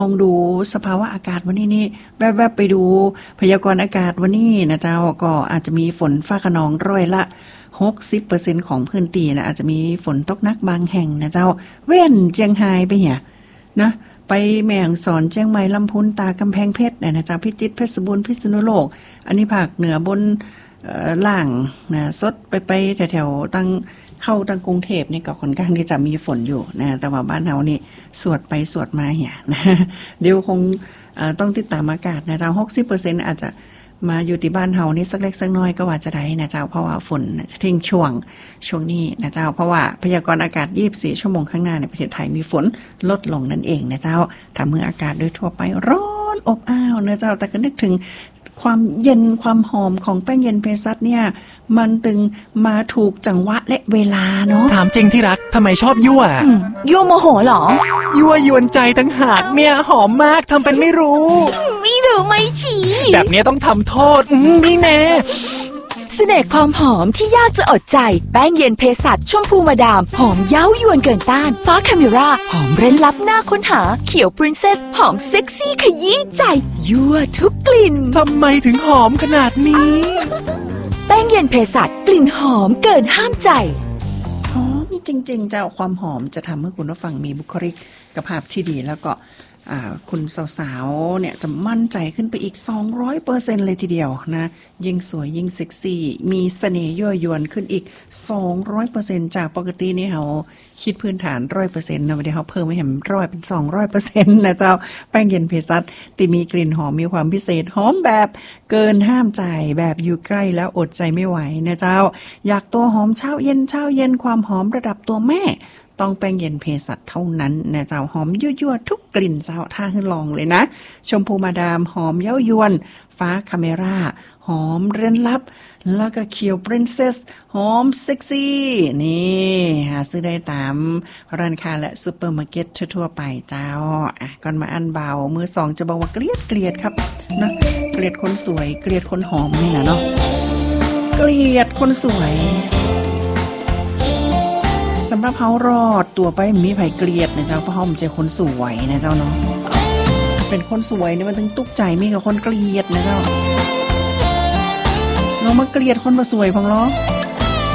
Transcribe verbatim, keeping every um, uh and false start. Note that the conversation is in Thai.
ลองดูสภาวะอากาศวันนี้นี่แวบๆไปดูพยากรณ์อากาศวันนี้นะเจ้าก็อาจจะมีฝนฟ้าคะนองร้อยละหกสิบเปอร์เซ็นต์ ของพื้นที่และอาจจะมีฝนตกหนักบางแห่งนะเจ้าเว้นเจียงไฮ้ไปเหี่ยนะไปแม่ฮ่องสอนเชียงใหม่ลำพูนตากำแพงเพชรนะเจ้าพิจิตรเพชรบูรณ์พิษณุโลกอันนี้ภาคเหนือบนล่างนะสดไปไปแถวๆตั้งเข้าตั้งกรุงเทพนี่ก็ค่อนข้างที่จะมีฝนอยู่นะแต่ว่าบ้านเฮานี่สวดไปสวดมาเหี่ยนะเดี๋ยวคงต้องติดตามอากาศนะเจ้า หกสิบเปอร์เซ็นต์ อาจจะมาอยู่ที่บ้านเฮานี่สักเล็กสักน้อยก็ว่าจะได้นะเจ้าเพราะว่าฝนจะทิ้งช่วงช่วงนี้นะเจ้าเพราะว่าพยากรณ์อากาศยี่สิบสี่ชั่วโมงข้างหน้าในประเทศไทยมีฝนลดลงนั่นเองนะเจ้าถ้าเมื่ออากาศโดยทั่วไปร้อนอบอ้าวนะเจ้าแต่ก็นึกถึงความเย็นความหอมของแป้งเย็นเพสัชเนี่ยมันตึงมาถูกจังหวะและเวลาเนาะถามจริงที่รักทำไมชอบยั่วยั่วโมโหเหรอยั่วยวนใจตั้งหากเนี่ยหอมมากทำเป็นไม่รู้ไม่รู้ไม่ชี้แบบนี้ต้องทำโทษนี่แน่เสน่ห์ความหอมที่ยากจะอดใจแป้งเย็นเพสัชชมพูมาดามหอมเย้ายวนเกินต้านฟ้าคาเมราหอมเร้นลับหน้าค้นหาเขียวปรินเซสหอมเซ็กซี่ขยี้ใจยั่วทุกกลิ่นทำไมถึงหอมขนาดนี้แป้งเย็นเพสัชกลิ่นหอมเกินห้ามใจหอมจริงๆเจ้าความหอมจะทำให้คุณผู้ฟังมีบุคลิกภาพที่ดีแล้วก็คุณสาวๆเนี่ยจะมั่นใจขึ้นไปอีก สองร้อยเปอร์เซ็นต์ เลยทีเดียวนะยิ่งสวยยิ่งเซ็กซี่มีเสน่ห์ยั่วยวนขึ้นอีก สองร้อยเปอร์เซ็นต์ จากปกตินี่เราคิดพื้นฐาน หนึ่งร้อยเปอร์เซ็นต์ นะวันนี้เราเพิ่มให้เห็นร้อยเป็น สองร้อยเปอร์เซ็นต์ นะเจ้าแป้งเย็นเพสัชที่มีกลิ่นหอมมีความพิเศษหอมแบบเกินห้ามใจแบบอยู่ใกล้แล้วอดใจไม่ไหวนะเจ้าอยากตัวหอมเช้าเย็นเช้าเย็นความหอมระดับตัวแม่ต้องแป้งเย็นเพสัชเท่านั้นนะเจ้าหอมยั่วๆทุกกลิ่นเจ้าถ้าให้ลองเลยนะชมพูมาดามหอมเย้ายวนฟ้าคาเมราหอมเร้นลับแล้วก็เขียวปรินเซสหอมเซ็กซี่นี่หาซื้อได้ตามร้านค้าและซุปเปอร์มาร์เก็ตทั่วๆไปเจ้าอ่ะก่อนมาอันเบามือสองจะบอกว่าเกลียดเกลียดครับนะเกลียดคนสวยเกลียดคนหอมนี่นะเนาะเกลียดคนสวยสำหรับเฮารอดตัวไปมีไผเกลียดนะเจ้าเพราะเฮาเป็นคนสวยนะเจ้าเนาะเป็นคนสวยนี่มันถึงตุกใจมีกับคนเกลียดนะเจ้าเรามาเกลียดคนบ่สวยพังล้อ